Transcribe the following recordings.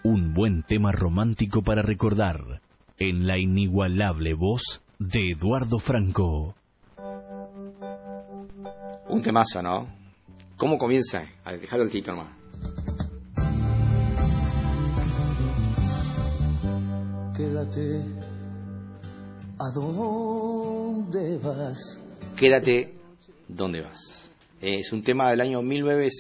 Un buen tema romántico para recordar, en la inigualable voz de Eduardo Franco. Un temazo, ¿no? ¿Cómo comienza? A ver, déjalo el título nomás. Quédate, ¿a dónde vas? Quédate, ¿dónde vas? Es un tema del año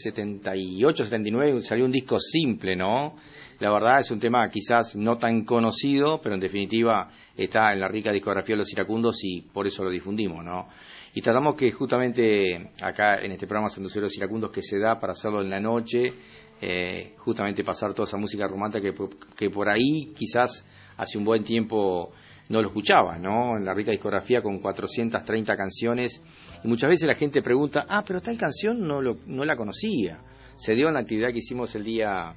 1978-79, salió un disco simple, ¿no? La verdad es un tema quizás no tan conocido, pero en definitiva está en la rica discografía de Los Iracundos y por eso lo difundimos, ¿no? Y tratamos que justamente acá en este programa Santuario de los Iracundos, que se da para hacerlo en la noche, justamente pasar toda esa música romántica que por ahí quizás hace un buen tiempo no lo escuchaba, ¿no? En la rica discografía con 430 canciones, y muchas veces la gente pregunta, pero tal canción no la conocía. Se dio en la actividad que hicimos el día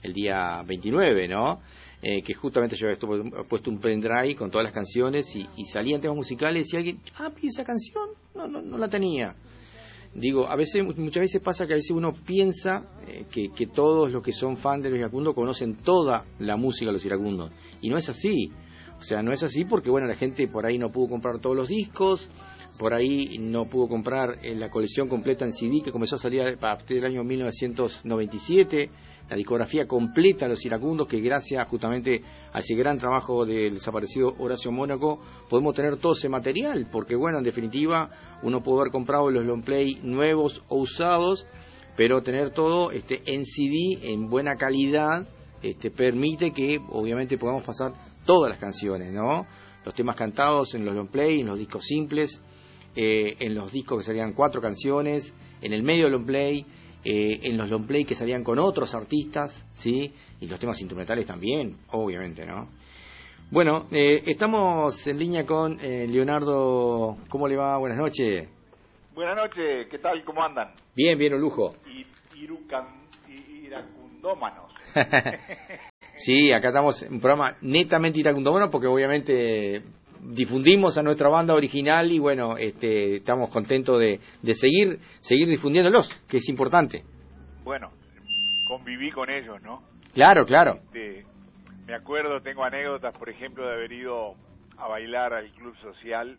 29, ¿no? Que justamente yo había puesto un pendrive con todas las canciones y salían temas musicales y alguien, ¿y esa canción? No la tenía. Digo, muchas veces pasa que a veces uno piensa que todos los que son fans de los Iracundos conocen toda la música de los Iracundos, y no es así. O sea, no es así porque, bueno, la gente por ahí no pudo comprar todos los discos, por ahí no pudo comprar la colección completa en CD que comenzó a salir a partir del año 1997, la discografía completa de los Iracundos, que gracias justamente a ese gran trabajo del desaparecido Horacio Mónaco podemos tener todo ese material, porque bueno, en definitiva uno puede haber comprado los long play nuevos o usados, pero tener todo en CD en buena calidad permite que obviamente podamos pasar todas las canciones, ¿no? Los temas cantados en los long play, en los discos simples, en los discos que salían 4 canciones, en el medio long play, en los long play que salían con otros artistas, ¿sí? Y los temas instrumentales también, obviamente, ¿no? Bueno, estamos en línea con Leonardo. ¿Cómo le va? Buenas noches. Buenas noches, ¿qué tal? ¿Cómo andan? Bien, un lujo. Iracundómanos. Sí, acá estamos en un programa netamente iracundómano porque obviamente difundimos a nuestra banda original y bueno, estamos contentos de seguir difundiéndolos, que es importante. Bueno, conviví con ellos, ¿no? Claro. Me acuerdo, tengo anécdotas, por ejemplo, de haber ido a bailar al Club Social,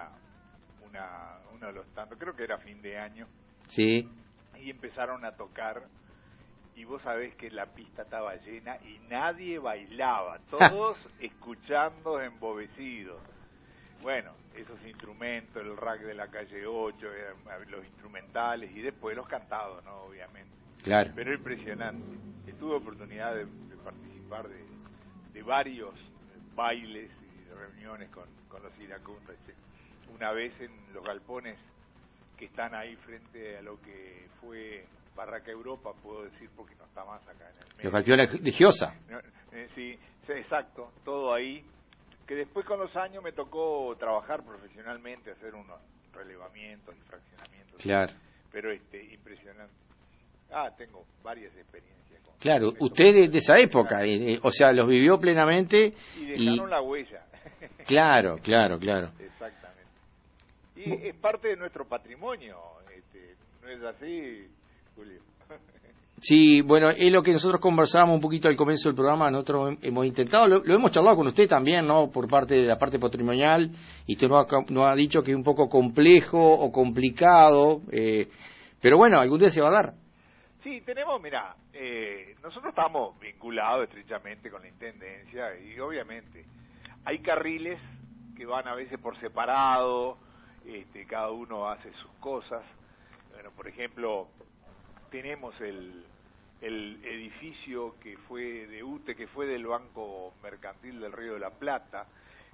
uno de los tantos, creo que era fin de año. Sí. Y empezaron a tocar, y vos sabés que la pista estaba llena y nadie bailaba, todos escuchando embobecidos. Bueno, esos instrumentos, el rack de la calle 8, los instrumentales y después los cantados, ¿no? Obviamente. Claro. Pero impresionante. Tuve oportunidad de participar de varios bailes y reuniones con los iracundos. Una vez en los galpones que están ahí frente a lo que fue Barraca Europa, puedo decir, porque no está más acá en el medio. Los galpones de Giosa. Sí, exacto, todo ahí. Que después con los años me tocó trabajar profesionalmente, hacer unos relevamientos y fraccionamientos. Claro. Pero impresionante. Tengo varias experiencias. Claro, usted de esa época, o sea, los vivió plenamente. Y dejaron la huella. Claro. Exactamente. Y es parte de nuestro patrimonio, ¿no es así, Julio? Sí, bueno, es lo que nosotros conversábamos un poquito al comienzo del programa. Nosotros hemos intentado, lo hemos charlado con usted también, ¿no? Por parte de la parte patrimonial, y usted nos ha dicho que es un poco complejo o complicado, pero bueno, algún día se va a dar. Sí, tenemos, mirá, nosotros estamos vinculados estrechamente con la Intendencia y obviamente hay carriles que van a veces por separado, cada uno hace sus cosas. Bueno, por ejemplo, tenemos el edificio que fue de UTE, que fue del Banco Mercantil del Río de la Plata,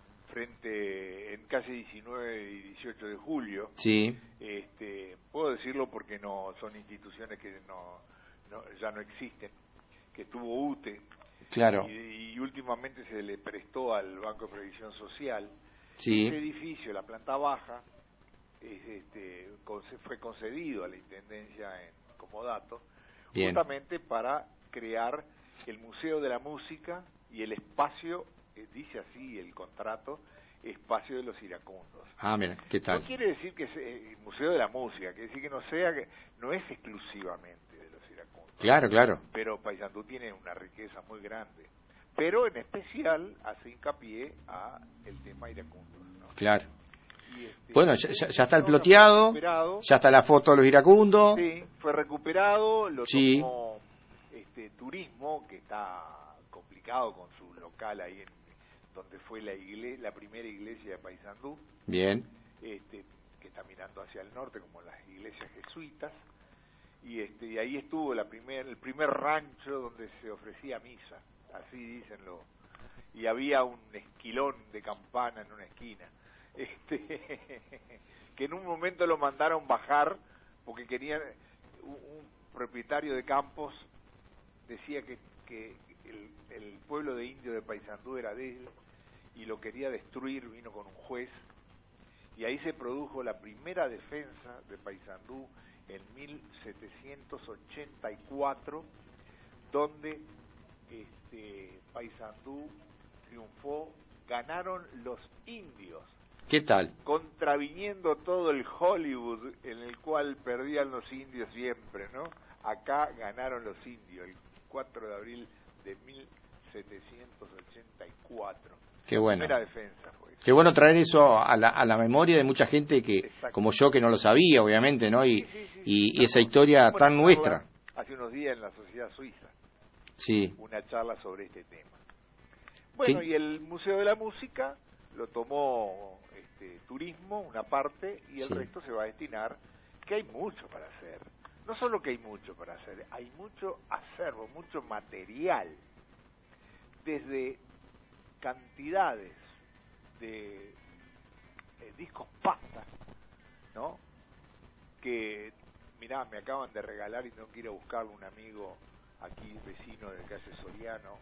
en calle 19 y 18 de julio. Sí. Puedo decirlo porque no son instituciones que ya no existen, que tuvo UTE. Claro. Y últimamente se le prestó al Banco de Previsión Social. Sí. Ese edificio, la planta baja, fue concedido a la Intendencia en comodato, Bien. justamente para crear el Museo de la Música y el espacio, dice así el contrato, espacio de los iracundos. Mira, ¿qué tal? No quiere decir que es el Museo de la Música, quiere decir que no es exclusivamente de los iracundos. Claro, claro. Pero Paysandú tiene una riqueza muy grande. Pero en especial hace hincapié a el tema iracundos, ¿no? Claro. Y bueno, ya está el ploteado, ya está la foto de los iracundos. Sí, fue recuperado, lo sí. tomó Turismo, que está complicado con su local ahí donde fue la primera iglesia de Paysandú. Bien. Que está mirando hacia el norte, como las iglesias jesuitas. Y ahí estuvo el primer rancho donde se ofrecía misa, así dicenlo. Y había un esquilón de campana en una esquina. Que en un momento lo mandaron bajar porque querían, un propietario de campos decía que el pueblo de indios de Paysandú era de él y lo quería destruir, vino con un juez y ahí se produjo la primera defensa de Paysandú en 1784, donde Paysandú triunfó, ganaron los indios. ¿Qué tal? Contraviniendo todo el Hollywood en el cual perdían los indios siempre, ¿no? Acá ganaron los indios, el 4 de abril de 1784. Qué bueno. Primera defensa fue. Qué bueno traer eso a la memoria de mucha gente que, como yo, que no lo sabía, obviamente, ¿no? Y esa historia tan nuestra. Hace unos días en la Sociedad Suiza. Sí. Una charla sobre este tema. Bueno, y el Museo de la Música lo tomó Turismo, una parte, y el resto se va a destinar, que hay mucho para hacer. No solo que hay mucho para hacer, hay mucho acervo, mucho material, desde cantidades de discos pasta, ¿no? Que, mirá, me acaban de regalar y tengo que ir a buscarlo, un amigo aquí, vecino del calle Soriano,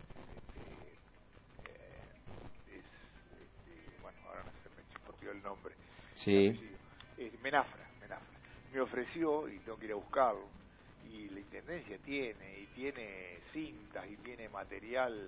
bueno, ahora no se me chipoteó el nombre. Sí. Menafra. Me ofreció, y tengo que ir a buscarlo, y la Intendencia tiene cintas y tiene material